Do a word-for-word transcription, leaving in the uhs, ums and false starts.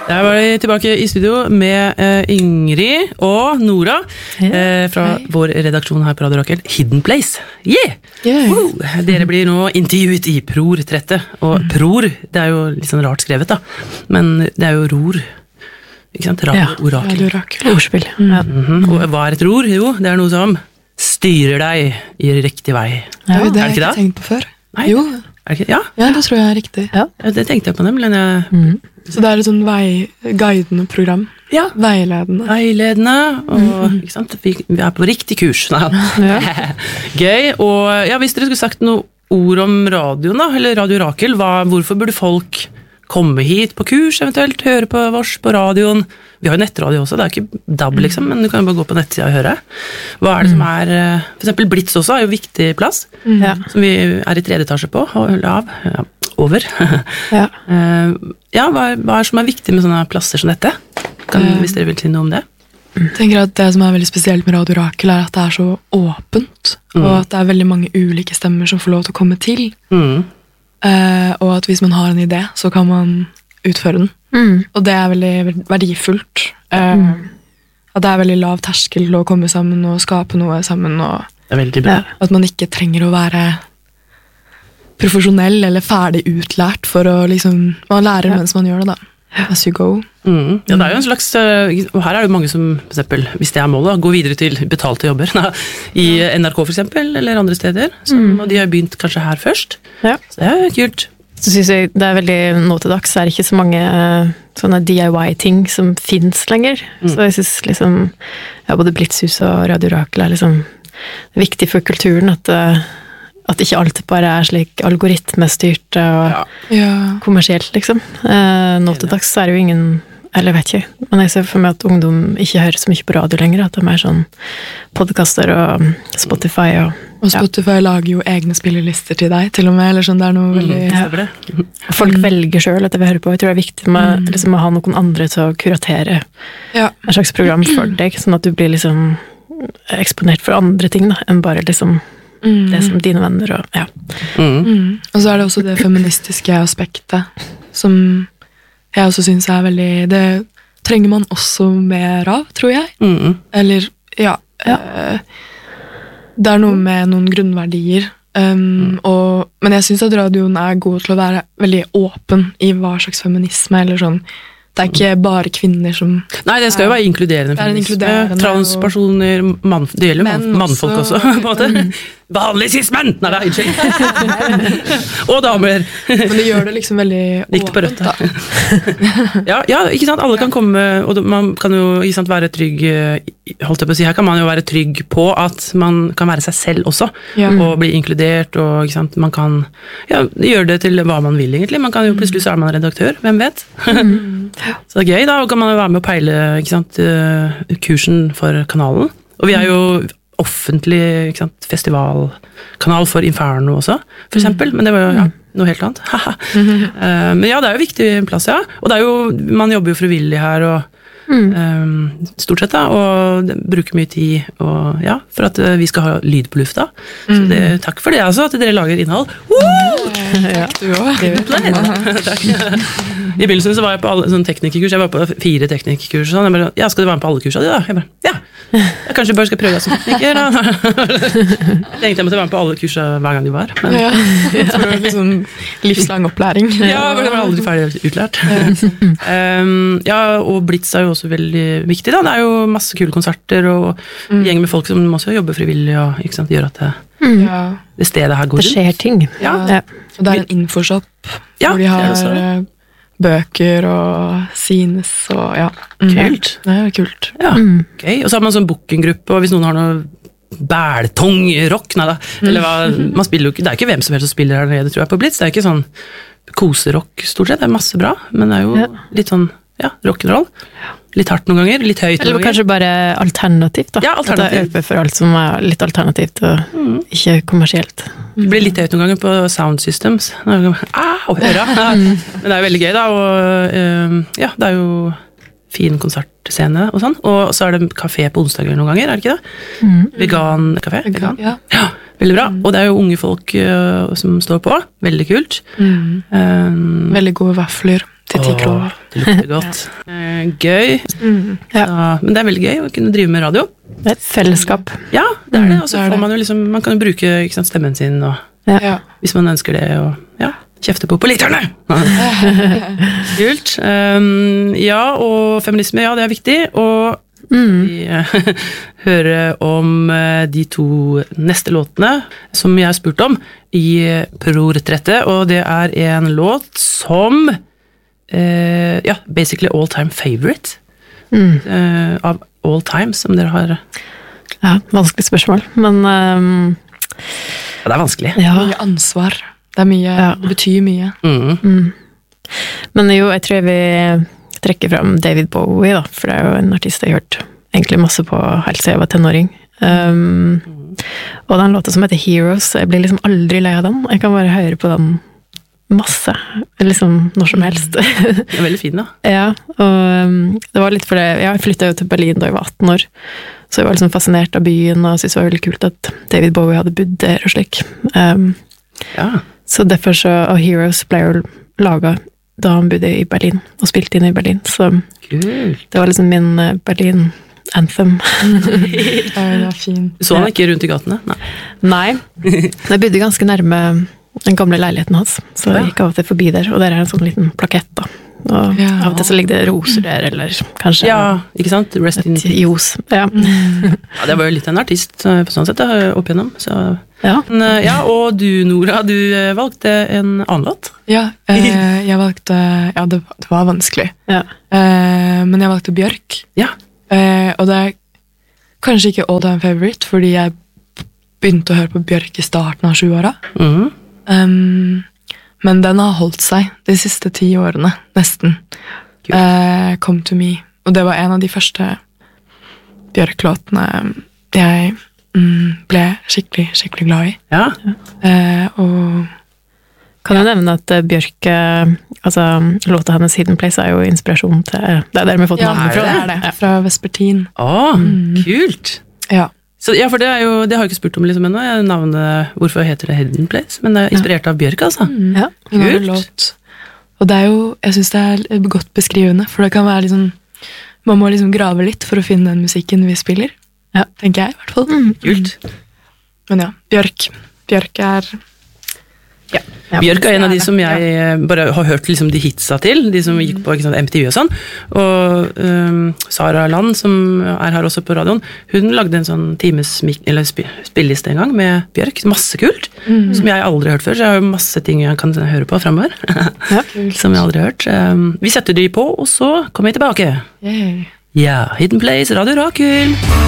Der var vi tilbake i studio med uh, Ingrid og Nora uh, fra Hei. Vår redaksjon her på Radio Rakel, Hidden Place. Yeah! yeah. Wow. Dere blir nå intervjuet i Pror-trettet, og mm. Pror, det er jo litt sånn rart skrevet da, men det er jo ror, ikke sant? Radio, ja, orakel. Radio Rakel, ordspill. Ja. Mm-hmm. Og hva er et ror? Jo, det er noe som styrer deg i riktig vei. Ja, det har jeg ikke tenkt på før. Nei. Jo. Er det ikke? Ja. ja, det tror jeg er riktig. Ja, det tenkte jeg på dem, men jeg... Mm. Så det er et sånn vei, guidende program. Ja. Veiledende. Veiledende, og mm. ikke sant? Vi, vi er på riktig kurs. Ja. Gøy, og ja, hvis dere skulle sagt noe ord om radioen da, eller Radio Rakel, hva, hvorfor burde folk komme hit på kurs eventuelt, høre på vårs på radioen? Vi har jo nettradio også, det er ikke D A B liksom, men du kan jo bare gå på nettsida og høre. Hva er det som er, for eksempel Blitz også er jo viktig plass, mm. som vi er i tredje etasje på, eller av, ja, over. ja, uh, ja hva, hva er det som er viktig med sånne plasser som dette? Kan, uh, hvis dere vil si noe om det? Jeg tenker at det som er veldig spesielt med Radio Rakel er at det er så åpent, mm. og at det er veldig mange ulike stemmer som får lov til å komme til. Mm. Uh, og at hvis man har en idé, så kan man utføre den. Mm. Og det er veldig verdifullt. Uh, mm. At det er veldig lav terskel å komme sammen og skape noe sammen. Og det er veldig bra. At man ikke trenger å være profesjonell eller ferdig utlært for å liksom, man lærer ja. Mens man gjør det da. As you go. Mm. Ja, det er jo en slags, og her er det jo mange som, for eksempel, hvis det er målet, går videre til betalte jobber, da, i N R K for eksempel, eller andre steder, som, mm. og de har begynt kanskje her først. Ja. Så det er kult. Så synes jeg det er veldig, nå til dags er det ikke så mange sånne D I Y-ting som finnes lenger. Mm. Så jeg synes liksom, ja, både Blitzhus og Radio Rakel er liksom viktig for kulturen at at ikke alt bare er slik algoritmestyrt og ja. Ja. Kommersielt, liksom. Eh, nå til dags er det jo ingen, eller jeg vet ikke, men jeg ser for meg at ungdom ikke hører så mye på radio lenger, at de er sånn podcaster og Spotify og... Og Spotify ja. Lager jo egne spillelister til deg, til og med, eller sånn, det er noe veldig... Mm, ja. Folk mm. velger selv at de vil høre på, jeg tror det er viktig med mm. liksom, å ha noen andre til å kuratere ja. En slags program for deg, sånn at du blir liksom eksponert for andre ting, da, enn bare liksom... Mm. Det som dine venner og ja. Mm. Mm. Og så er det også det feministiske aspektet som jeg også synes er veldig, det trenger man også mer av, tror jeg. Mm. Eller, ja, ja. Eh, det er noe med noen grunnverdier, um, mm. og, men jeg synes at radioen er god til å være veldig åpen i hva slags feminisme, eller sånn. Det er ikke bare kvinner som... Nei, det skal jo være inkluderende feminisme. Transpersoner, mann, det gjelder jo mannfolk også, på en måte. Mm. Vanlig cis-menn! Nei, det er ikke. Og damer. Men det gjør det liksom veldig åpent, på rødt, da. ja, ja, ikke sant? Alle kan komme, og man kan jo ikke sant, være trygg, holdt jeg på å si, her kan man jo være trygg på at man kan være seg selv også, ja. Og bli inkludert, og ikke sant, man kan ja, gjøre det til hva man vil egentlig. Man kan jo plutselig så er man redaktør, hvem vet? Mm. Så det er gøy, da, og kan man jo være med å peile ikke sant, kursen for kanalen. Og vi er jo offentlig ikke sant, festivalkanal for Inferno også, for eksempel, men det var jo ja, noe helt annet. uh, men ja, det er jo viktig plass, ja. Og det er jo, man jobber jo frivillig her, og mm. um, stort sett da, og bruker mye tid, og ja, for at uh, vi skal ha lyd på lufta. Mm. Så det, takk for det altså, at dere lager innhold. Woo! Ja, takk du også. Takk. I begynnelsen så var jeg på alle sånne teknikerkurs, jeg var på fire teknikerkurs, sånn. Jeg bare, ja, skal du være med på alle kursene da? Jeg bare, ja, jeg kanskje bare skal prøve deg som tekniker, da. Jeg tenkte jeg måtte være med på alle kursene hver gang de var. Men... Ja, jeg tror det er liksom livslang opplæring. Ja, men det var aldri ferdig utlært. um, ja, og Blitz er jo også veldig viktig da, det er jo masse kule konserter, og mm. gjeng med folk som også jobber frivillig, og ikke sant, gjør at det, mm. det stedet her går rundt. Det skjer ting. Ja, ja. Og det er en infoshop, ja, hvor de har... bøker og sines og ja. Kult. Det er kult. Ja, mm. okay. Og så har man sånn bookinggruppe, og hvis noen har noe bæltung rock, nei da, mm. eller hva, man spiller jo ikke, det er ikke hvem som helst som spiller her nede, tror jeg, på Blitz, det er ikke sånn koserock stort sett, det er masse bra, men det er jo ja. Litt sånn, ja, rock'n'roll. Litt hardt noen ganger, litt høyt noen Eller kanskje bare alternativt da. Ja, alternativt. At det er øpe for alt som er litt alternativt og mm. ikke kommersielt. Det blir litt høyt noen ganger på sound systems. Ah, og høra. Ja. Men det er jo veldig gøy da, og uh, ja, det er jo fin konsertscene og sånn. Og så er det kafé på onsdager noen ganger, er det ikke det? Mm. Vegan-kafé. Vegan, ja. Ja, veldig bra. Og det er jo unge folk uh, som står på. Veldig kult. Mm. Um, veldig gode vafler. til ti kroner. Det lukter godt. ja. Gøy. Mm. Ja. Så, men det er veldig gøy å kunne drive med radio. Det er et fellesskap. Ja, det er det. Og så det er får det. man jo liksom, man kan jo bruke ikke sant, stemmen sin, og, Ja. Ja. hvis man ønsker det, og ja, kjefte på politikerne! Kult. Um, ja, og feminisme, ja, det er viktig, og Mm. vi hører om de to neste låtene som jeg har spurt om i Pro-retrettet, og det er en låt som uh, ja, basically all time favorite Mm. uh, av all time, som dere har. Ja, vanskelig spørsmål, men um, Ja, det er vanskelig. ja. Mye ansvar. Det er mye, Ja. det betyr mye. Mm. Mm. Men jo, jeg tror jeg vil trekke fram David Bowie, da, for det er jo en artist jeg har hørt egentlig masse på helt siden jeg var tenåring. Um, og den låta som heter Heroes, jeg blir liksom aldri lei av den. Jeg kan bare høre på den masse, liksom når som helst. Det er veldig fin, da. Ja, og um, det var litt for det, ja, jeg flyttet jo til Berlin da jeg var atten år, så jeg var liksom fascinert av byen, og syntes det var veldig kult at David Bowie hadde bodd der og slik. Um, Ja. så derfor så, og Heroes ble jo laget da han bodde i Berlin, og spilte inn i Berlin, så Kult. det var liksom min eh, Berlin-anthem. Ja, det er fint. Du så han ikke rundt i gatene? Nei. Nei, jeg bodde ganske nærme den gamle leiligheten hans, så jeg gikk av og til forbi der, og der er en sånn liten plakett da. Og Ja. av og til så ligger det roser der, eller kanskje Ja, ikke sant? Rest in et jos. Ja. Ja, det var jo litt en artist så på sånn sett da, opp igjennom. Så. Ja. Men, eh, ja, og du, Nora, du eh, valgte en annen låt. Ja, eh, jeg valgte Ja, det, det var vanskelig. Ja. Eh, men jeg valgte Bjørk. Ja. Eh, og det er kanskje ikke all time favorite, fordi jeg begynte å høre på Bjørk i starten av sjuåra. Mhm. Um, men den har holdt seg de siste ti årene, nesten. Kult. Eh, Come to Me. Og det var en av de første Bjørk-låtene jeg mm, ble skikkelig, skikkelig glad i. Ja. Eh, og Kan jeg nevne at eh, Bjørk, eh, altså låta hennes Hidden Place er jo inspirasjon til, det er der vi har fått ja, navnet det fra. er det. Fra Vespertin. Å, kult! Ja. Så, ja, for det, er jo, det har jeg ikke spurt om liksom ennå, jeg navnet, hvorfor heter det Hidden Place, men det er inspirert av Bjørk, altså. Ja. Hun har en Kult. låt. Og det er jo, jeg synes det er godt beskrivende, for det kan være liksom, man må liksom grave litt for å finne den musikken vi spiller. Ja. Tenker jeg i hvert fall. Kult. Men ja, Bjørk. Bjørk er ja. Ja. Bjørk er en av de det. som jeg eh, bare har hørt liksom, de hitsa til, de som gikk på ikke sant, M T V og sånn. Og um, Sara Land, som er her også på radioen, hun lagde en sånn times mik- eller sp spilleliste en gang med Bjørk. Masse kult, som jeg aldri har hørt før, så jeg har jo masse ting jeg kan høre på fremover. Ja. som jeg aldri har hørt. Um, vi setter de på, og så kommer vi tilbake. Yay. Ja, Hidden Place, Radio Rakel.